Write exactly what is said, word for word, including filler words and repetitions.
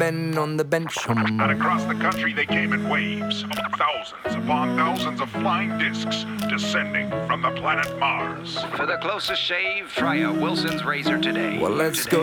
Ben on the bench. Hum. And across the country they came in waves, thousands upon thousands of flying discs descending from the planet Mars. For the closest shave, try a Wilson's razor today. Well, let's Today. go.